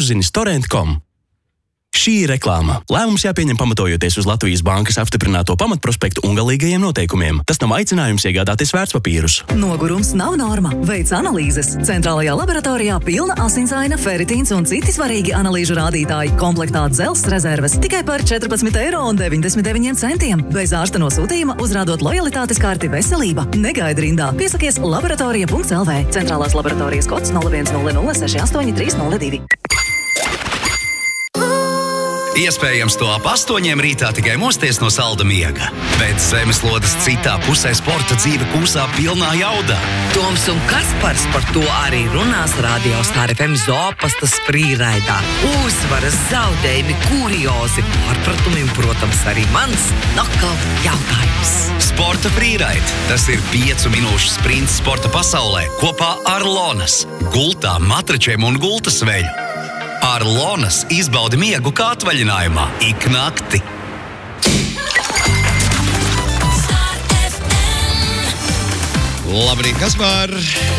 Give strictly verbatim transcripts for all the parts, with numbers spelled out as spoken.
Bērzinis torrent punktu com. Šī ir reklāma. Lēmums jāpieņem pamatojoties uz Latvijas Bankas apstiprināto pamatprospektu un galīgajiem noteikumiem. Tas nav aicinājums iegādāties vērtspapīrus. Nogurums nav norma. Veic analīzes. Centrālajā laboratorijā pilna asinsaina, feritīns un citi svarīgi analīžu rādītāji. Komplektā dzelzs rezerves tikai par četrpadsmit eiro un deviņdesmit deviņiem centiem. Bez ārsta nosūtījuma uzrādot lojalitātes karti veselība. Negaidi rindā. Piesakies laboratorija punkts el vē. Centrālās laboratorijas kods nulle viens nulle nulle seši astoņi trīs nulle divi. Iespējams, to ap astoņiem rītā tikai mosties no salda miega. Bet zemeslodes citā pusē sporta dzīve kūsā pilnā jaudā. Toms un Kaspars par to arī runās Radio Star ef em Zopastas frīraidā. Uzvaras, zaudējumi, kuriozi, pārpratumi un, protams, arī mans nokal jautājums. Sporta frīraid. Tas ir piecu minūšu sprints sporta pasaulē kopā ar Lonas, gultām, matračiem un gultas veļu. Ar Lonas izbaudi miegu kā atvaļinājumā ik nakti. Labrīt, Kaspar!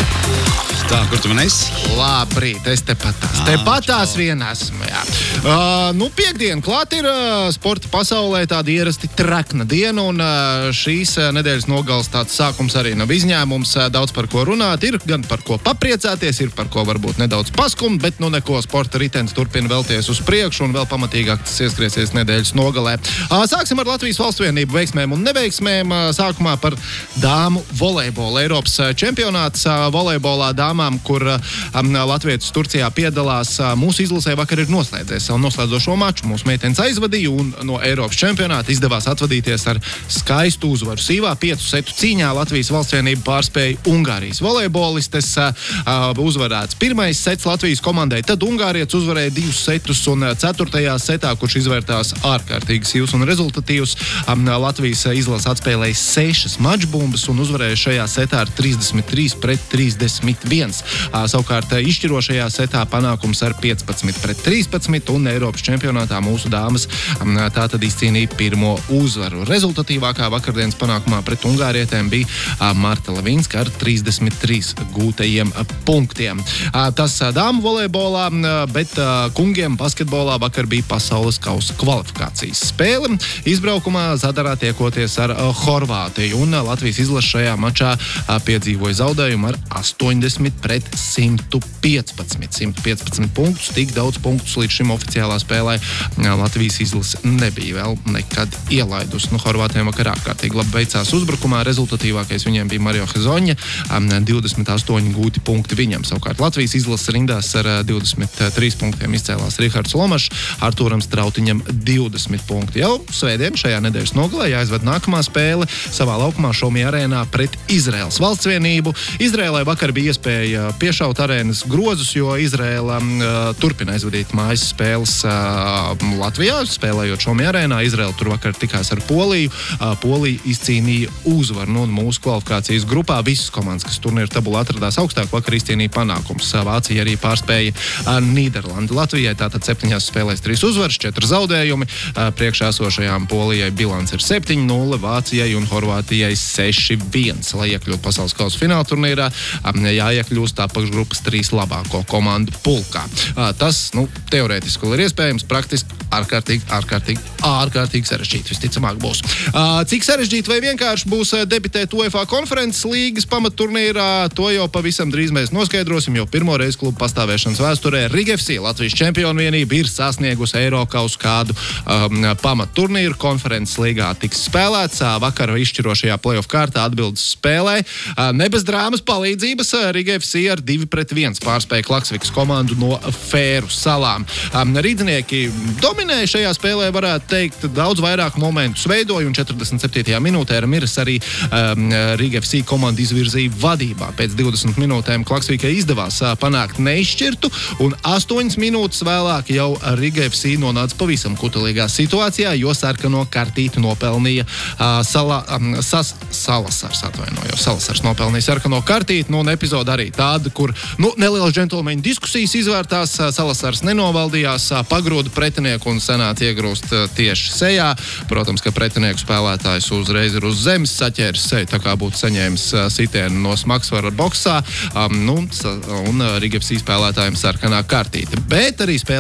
Tā, kur tu man esi? Labrīt, es tepatās. Tepatās vien esmu, jā. Uh, nu, piekdiena klāt ir uh, sporta pasaulē tāda ierasti trekna diena, un uh, šīs uh, nedēļas nogals tāds sākums arī nav izņēmums. Uh, daudz par ko runāt, ir gan par ko papriecāties, ir par ko varbūt nedaudz paskumt, bet nu neko sporta ritenis turpina vēlties uz priekšu, un vēl pamatīgāk tas ieskriesies nedēļas nogalē. Uh, sāksim ar Latvijas valsts vienību veiksmēm un neveiksmēm. Uh, sākumā par dāmu volejbolu. Eiropas čempionāts uh, volejbolā dāmām, kur um, latvietis Turcijā piedalās. Uh, mūsu izlasē vakar ir noslēdzies savu noslēdzošo maču. Mūsu meitenes aizvadīja un no Eiropas čempionāta izdevās atvadīties ar skaistu uzvaru. Sīvā piecu setu cīņā Latvijas valsts vienība pārspēja Ungārijas volejbolistes. Uh, uzvarēts pirmais sets Latvijas komandai, tad ungārietis uzvarēja divus setus un ceturtajā setā, kurš izvērtās ārkārtīgi sīvs un rezultatīvs. Um, Latvijas izlase atspēlēja sešas mačbumbas un uzvarēja šajā setā ar trīsdesmit trīs pret trīsdesmit viens. Uh, savukārt izšķirošajā setā panākums ar piecpadsmit pret trīspadsmit un Eiropas čempionātā mūsu dāmas um, tātad izcīnīja pirmo uzvaru. Rezultatīvākā vakardienas panākumā pret ungārietēm bija uh, Marta Levinska ar trīsdesmit trīs gūtajiem uh, punktiem. Uh, tas uh, dāmu volejbolā, uh, bet uh, kungiem basketbolā vakar bija pasaules kausa kvalifikācijas spēle. Izbraukumā Zadarā tiekoties ar uh, Horvātiju, un uh, Latvijas izlase šajā mačā uh, piedzīvoja zaudējumu ar astoņdesmit pret simt piecpadsmit. simt piecpadsmit punktus, tik daudz punktus līdz šim oficiālā spēlē Latvijas izlase nebija vēl nekad ielaidus. Nu, Horvātiem vakar ārkārtīgi labi veicās uzbrukumā. Rezultatīvākais viņiem bija Mario Hezoņa, divdesmit astoņi gūti punkti viņam. Savukārt Latvijas izlases rindās ar divdesmit trīs punktiem izcēlās Rihards Lomašs, Artūram Strautiņam divdesmit punkti. Jau svētdien šajā nedēļas nogalē jāizved nākamā spēle savā laukumā Šomi arēnā pret Izraēlas valsts vienību. Izraēlai vakar bija iespēja piešaut arēnas grozus, jo Izraēla uh, turpina aizvadīt mājas spēles uh, Latvijā, spēlējot Šomi arēnā. Izraēla tur vakar tikās ar Poliju. Uh, Polija izcīnīja uzvaru. Nu, un mūsu kvalifikācijas grupā visas komandas, kas turnīra tabulā atradās augstāk, vakar izcīnīja panākums. Vācija arī pārspēja uh, Nīderlandi. Latvijai tātad septiņās spēlēs trīs uzvaras, četri zaudējumi. Uh, priekšā esošajām Polijai bilants ir septiņi nulle, Vācijai un Horvātijai seši viens. Lai iekļūtu pasaules kausa fināla turnīrā, um, jāiekļūst apakšgrupas trīs labāko komandu pulkā. Uh, tas, nu, teorētiski vēl ir iespējams, praktiski ārkārtīgi, ārkārtīgi, ārkārtīgi sarežģīti, visticamāk būs. Uh, cik sarežģīti vai vienkārši būs debitēt UEFA konferences līgas pamatturnīrā, to jau pavisam drīz mēs noskaidrosim, jo pirmo reizi klubu pastāvēšanas vēsturē Riga ef cé, Latvijas čempionu vienība, ir sasniegusi Eirokausu kādu um, pamatturnīru. Konferences līgā tiks spēlēts. Uh, vakar izšķirošajā play-off kārtā atbildes spēlē. Uh, ne bez drāmas palīdzības uh, Riga ef cé ar divi pret viens pārspēja Klaksvikas komandu no Fēru salām. Um, Rīdznieki dominēja šajā spēlē, varētu teikt, daudz vairāk momentus veidoja, un četrdesmit septītajā minūtē Ramiras arī um, Riga ef cé komandu izvirzīja vadībā. Pēc divdesmit minūtēm Klaksvikai izdevās uh, panākt neizšķirtu, un astoņas minūtes vēlāk jau Riga ef cé nonāca pavisam kutelīgā situācijā, jo sarkano kartīti nopelnīja uh, sala, um, sas, Salasars, atvainojo, Salasars nopelnīja sarkano kartīti, nu, un epizoda arī tāda, kur, nu, nelielas džentlmeņu diskusijas izvērtās, Salasars nenovaldījās, pagroda pretinieku un sanāca iegrūst tieši sejā. Protams, ka pretinieku spēlētājs uzreiz ir uz zemes saķēris seju, tā kā būtu saņēmis sitienu no smagsvara boksā, um, nu, un Riga ef cé spēlētājiem sarkanā kartīte. Bet arī spēlē